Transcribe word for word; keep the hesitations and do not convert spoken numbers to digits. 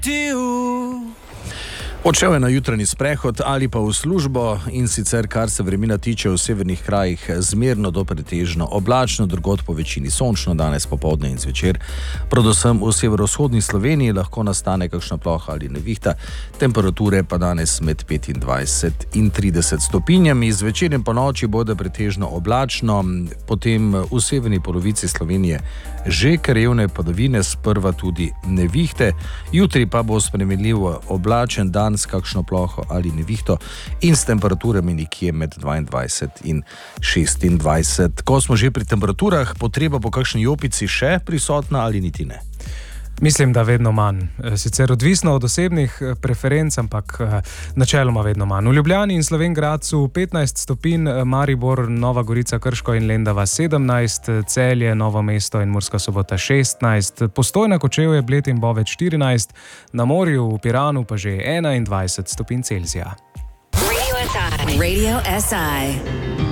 Odšel je na jutranji sprehod ali pa v službo, in sicer kar se vremena tiče, v severnih krajih zmerno do pretežno oblačno, drugod po večini sončno, danes popoldne in zvečer. Predvsem v severovzhodni Sloveniji lahko nastane kakšna ploha ali nevihta, temperature pa danes med petindvajset in trideset stopinjami. Zvečer in ponoči bodo pretežno oblačno, potem v severni polovici Slovenije že krajevne padavine, sprva tudi nevihte. Jutri pa bo spremenljivo oblačen dan s kakšno ploho ali nevihto in s temperaturami nekje med dvaindvajset in šestindvajset. Ko smo že pri temperaturah, potreba po kakšni jopici še prisotna ali niti ne? Mislim, da vedno manj. Sicer odvisno od osebnih preferenc, ampak načeloma vedno manj. V Ljubljani in Slovenj Gradcu petnajst stopinj, Maribor, Nova Gorica, Krško in Lendava sedemnajst, Celje, Novo mesto in Murska Sobota šestnajst, Postojna, Kočevje, Bled in Bovec štirinajst, na morju v Piranu pa že enaindvajset stopinj Celzija. Radio S I. Radio S I.